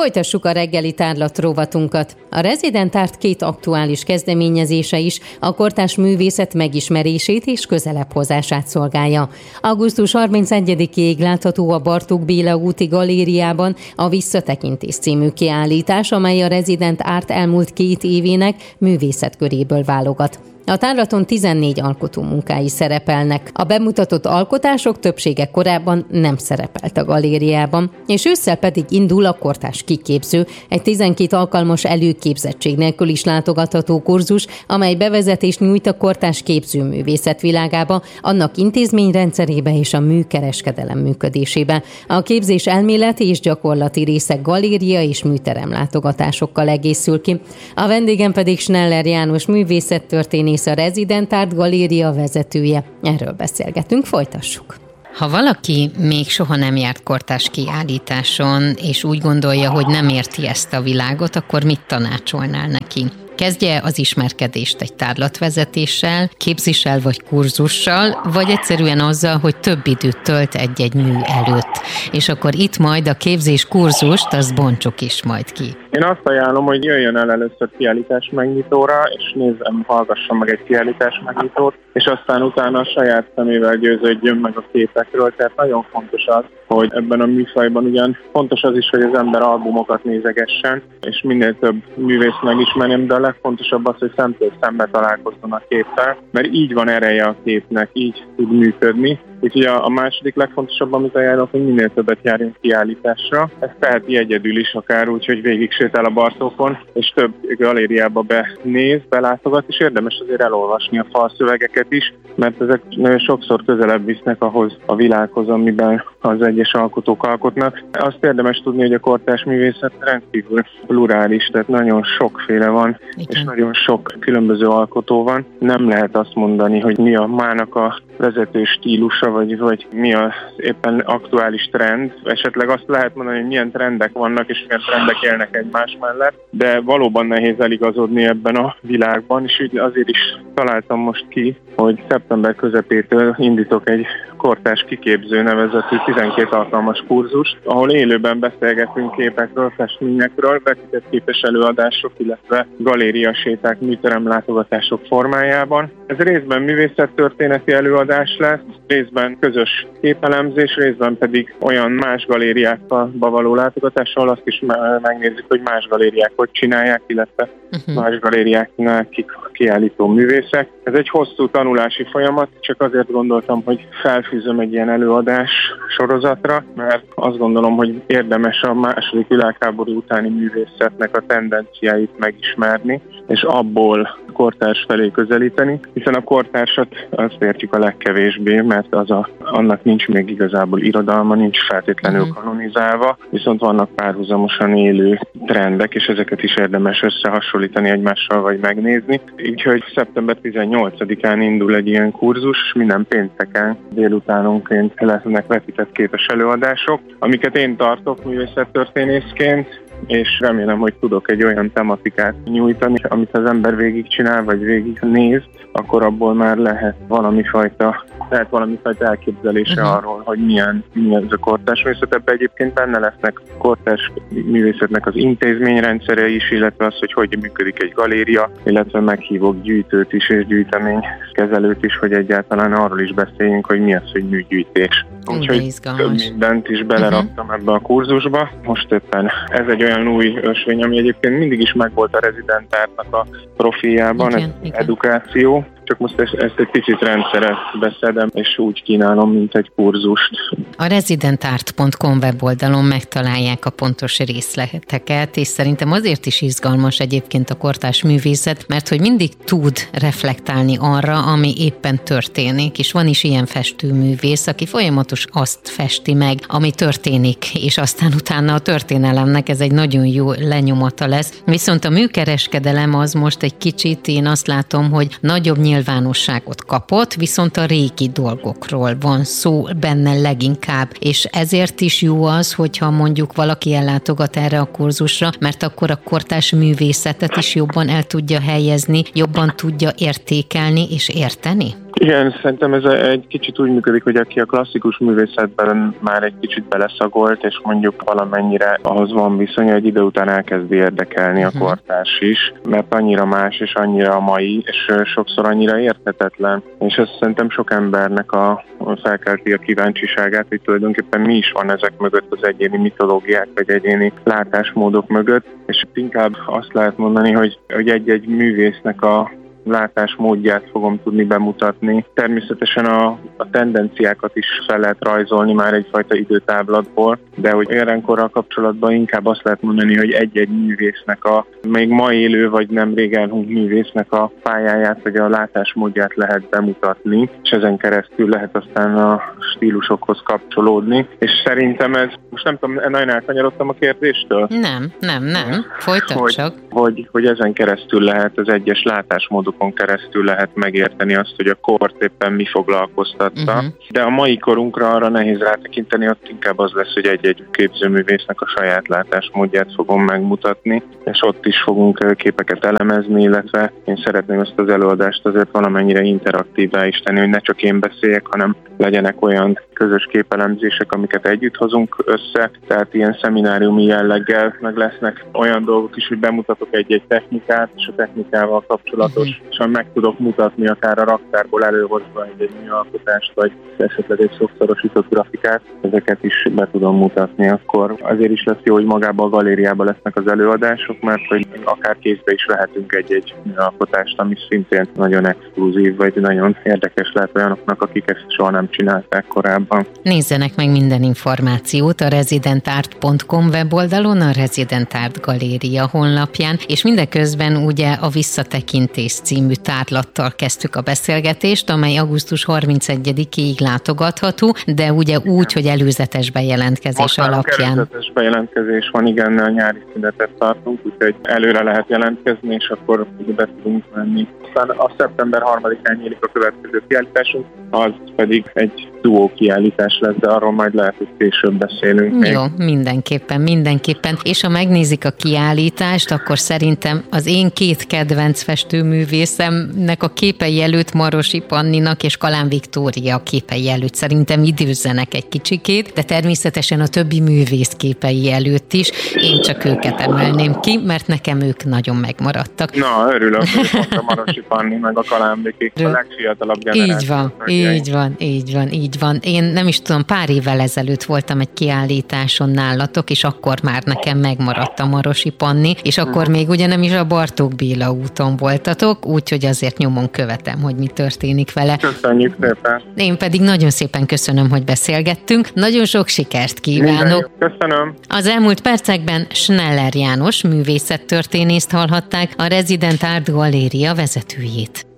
Folytassuk a reggeli tárlat rovatunkat. A Resident Art 2 aktuális kezdeményezése is a kortárs művészet megismerését és közelebb hozását szolgálja. Augusztus 31-ig látható a Bartók Béla úti galériában a Visszatekintés című kiállítás, amely a Resident Art elmúlt 2 évének művészetköréből válogat. A tárlaton 14 alkotó munkái szerepelnek. A bemutatott alkotások többsége korábban nem szerepelt a galériában, és ősszel pedig indul a kortárs kiképző, egy 12 alkalmas előképzettség nélkül is látogatható kurzus, amely bevezetést nyújt a kortárs képzőművészet világába, annak intézményrendszerébe és a műkereskedelem működésébe. A képzés elméleti és gyakorlati részek galéria és műterem látogatásokkal egészül ki. A vendégem pedig Schneller János művészettörténész, a Resident Art Galéria vezetője. Erről beszélgetünk, folytassuk. Ha valaki még soha nem járt kortárs kiállításon, és úgy gondolja, hogy nem érti ezt a világot, akkor mit tanácsolnál neki? Kezdje az ismerkedést egy tárlatvezetéssel, képzéssel vagy kurzussal, vagy egyszerűen azzal, hogy több időt tölt egy-egy mű előtt. És akkor itt majd a képzés kurzust, azt bontsuk is majd ki. Én azt ajánlom, hogy jöjjön el először kiállítás megnyitóra, és nézzem, hallgasson meg egy kiállítás megnyitót, és aztán utána a saját szemével győződjön meg a képekről. Tehát nagyon fontos az, hogy ebben a műfajban ugyan fontos az is, hogy az ember albumokat nézegessen, és minél több művészt megismerjem, de a legfontosabb az, hogy szemtől szembe találkozzon a képpel, mert így van ereje a képnek, így tud működni. Úgyhogy a második legfontosabb, amit ajánlok, hogy minél többet járjunk kiállításra. Ezt teheti egyedül is akár úgy, hogy végig sétál a Bartókon, és több galériába benéz, belátogat, és érdemes azért elolvasni a falszövegeket is, mert ezek sokszor közelebb visznek ahhoz a világhoz, amiben az egyes alkotók alkotnak. Azt érdemes tudni, hogy a kortárs művészet rendkívül plurális, tehát nagyon sokféle van, és nagyon sok különböző alkotó van. Nem lehet azt mondani, hogy mi a mának a vezető stílusa, vagy mi az éppen aktuális trend. Esetleg azt lehet mondani, hogy milyen trendek vannak, és milyen trendek élnek egymás mellett, de valóban nehéz eligazodni ebben a világban, és azért is találtam most ki, hogy szeptember közepétől indítok egy kortárs kiképző nevezetű 12 alkalmas kurzust, ahol élőben beszélgetünk képekről, festményekről, vetített képes előadások, illetve galériaséták, műterem látogatások formájában. Ez részben művészettörténeti előadás lesz, részben közös képelemzés, részben pedig olyan más galériákba való látogatás, ahol azt is megnézzük, hogy más galériák hogy csinálják, illetve más galériáknál kik kiállító művészek. Ez egy hosszú tanulási folyamat, csak azért gondoltam, hogy felfűzöm egy ilyen előadás sorozatra, mert azt gondolom, hogy érdemes a második világháború utáni művészetnek a tendenciáit megismerni, és abból kortárs felé közelíteni, hiszen a kortársat azt értjük a legkevésbé, mert annak nincs még igazából irodalma, nincs feltétlenül kanonizálva, viszont vannak párhuzamosan élő trendek, és ezeket is érdemes összehasonlítani egymással, vagy megnézni. Úgyhogy szeptember 18-án indul egy ilyen kurzus, minden pénteken délutánonként lesznek vetített képes előadások, amiket én tartok művészettörténészként, és remélem, hogy tudok egy olyan tematikát nyújtani, amit az ember végigcsinál, vagy végignéz, akkor abból már lehet valami fajta elképzelése arról, hogy milyen ez a kortárs művészet. Ebben egyébként benne lesznek kortárs művészetnek az intézményrendszere is, illetve az, hogy működik egy galéria, illetve meghívok gyűjtőt is és gyűjteménykezelőt is, hogy egyáltalán arról is beszéljünk, hogy mi az, hogy műgyűjtés. Úgyhogy több mindent is beleraktam ebbe a kurzusba. Most éppen ez egy olyan új ösvény, ami egyébként mindig is megvolt a Resident Artnak a profiljában, ez edukáció. Csak most ezt egy picit rendszeres beszedem, és úgy kínálom, mint egy kurzust. A residentart.com weboldalon megtalálják a pontos részleteket, és szerintem azért is izgalmas egyébként a kortárs művészet, mert hogy mindig tud reflektálni arra, ami éppen történik, és van is ilyen festőművész, aki folyamatos azt festi meg, ami történik, és aztán utána a történelemnek ez egy nagyon jó lenyomata lesz. Viszont a műkereskedelem az most egy kicsit, én azt látom, hogy nagyobb nyilvánosságot kapott, viszont a régi dolgokról van szó benne leginkább, és ezért is jó az, hogyha mondjuk valaki ellátogat erre a kurzusra, mert akkor a kortárs művészetet is jobban el tudja helyezni, jobban tudja értékelni és érteni? Igen, szerintem ez egy kicsit úgy működik, hogy aki a klasszikus művészetben már egy kicsit beleszagolt, és mondjuk valamennyire ahhoz van viszony, hogy idő után elkezdi érdekelni a kortárs is, mert annyira más és annyira mai, és sokszor annyira érthetetlen. És ez szerintem sok embernek felkelti a kíváncsiságát, hogy tulajdonképpen mi is van ezek mögött, az egyéni mitológiák, vagy egyéni látásmódok mögött, és inkább azt lehet mondani, hogy egy-egy művésznek a látásmódját fogom tudni bemutatni. Természetesen a tendenciákat is fel lehet rajzolni már egyfajta időtáblatból, de hogy jelenkorral kapcsolatban inkább azt lehet mondani, hogy egy-egy művésznek a még ma élő vagy nemrég elhunyt művésznek a pályáját vagy a látásmódját lehet bemutatni, és ezen keresztül lehet aztán a stílusokhoz kapcsolódni. És szerintem ez, most nem tudom, nagyon elkanyarodtam a kérdéstől? Nem. Folytasd csak. Hogy ezen keresztül lehet, az egyes látásmódokon keresztül lehet megérteni azt, hogy a kort éppen mi foglalkoztatta. De a mai korunkra arra nehéz rátekinteni, ott inkább az lesz, hogy egy-egy képzőművésznek a saját látásmódját fogom megmutatni, és ott is fogunk képeket elemezni, illetve én szeretném ezt az előadást azért valamennyire interaktívvá is tenni, hogy ne csak én beszéljek, hanem legyenek olyan közös képelemzések, amiket együtt hozunk össze, tehát ilyen szemináriumi jelleggel, meg lesznek olyan dolgok is, hogy bemutatok egy-egy technikát, és a technikával kapcsolatos, és meg tudok mutatni akár a raktárból előhozva egy műalkotást, vagy esetleg egy szokszorosított grafikát, ezeket is be tudom mutatni, akkor azért is lesz jó, hogy magában a galériában lesznek az előadások, mert hogy akár kézbe is vehetünk egy-egy műalkotást, ami szintén nagyon exkluzív, vagy nagyon érdekes lehet olyanoknak, akik ezt soha nem csinálták korábban. Nézzenek meg minden információt a residentart.com weboldalon, a Resident Art Galéria honlapján, és mindeközben ugye a Visszatekintés című tárlattal kezdtük a beszélgetést, amely augusztus 31-ig látogatható, de ugye úgy, hogy előzetes bejelentkezés alapján. Előzetes bejelentkezés van, igen, a nyári szünetet tartunk, úgyhogy előre lehet jelentkezni, és akkor be tudunk menni. Aztán a szeptember 3-án nyílik a következő kiállításunk, az pedig egy duó kiállítás lesz, de arról majd lehet, hogy később beszélünk még. Jó, mindenképpen. És ha megnézik a kiállítást, akkor szerintem az én két kedvenc festőművészemnek a képei előtt, Marosi Panninak és Kalán Viktória képei előtt szerintem időzzenek egy kicsikét, de természetesen a többi művész képei előtt is. Én csak őket emelném ki, mert nekem ők nagyon megmaradtak. Na, örülök, hogy pont a Marosi Panni meg a Kalán Vikik a legfiatalabb generáció. Így van. Én nem is tudom, pár évvel ezelőtt voltam egy kiállításon nálatok, és akkor már nekem megmaradt a Marosi Panni, és akkor még ugye nem is a Bartók Béla úton voltatok, úgyhogy azért nyomon követem, hogy mi történik vele. Köszönjük szépen. Én pedig nagyon szépen köszönöm, hogy beszélgettünk. Nagyon sok sikert kívánok. Köszönöm. Az elmúlt percekben Schneller János művészettörténészt hallhatták, a Resident Art Galéria vezetőjét.